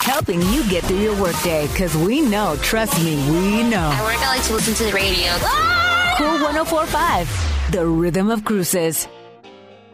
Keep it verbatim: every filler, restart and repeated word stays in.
helping you get through your workday, because we know, trust me, we know. At work, I like to listen to the radio. Cool one oh four point five, the rhythm of cruises.